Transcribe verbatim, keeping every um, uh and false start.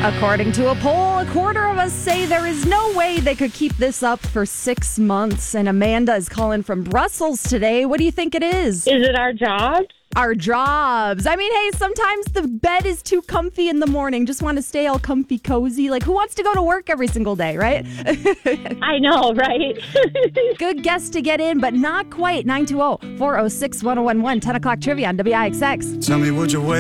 According to a poll, a quarter of us say there is no way they could keep this up for six months. And Amanda is calling from Brussels today. What do you think it is? Is it our jobs? Our jobs. I mean, hey, sometimes the bed is too comfy in the morning. Just want to stay all comfy, cozy. Like, who wants to go to work every single day, right? I know, right? Good guess to get in, but not quite. nine two zero, four zero six, one zero one one, ten o'clock trivia on W I X X. Tell me, would you wait?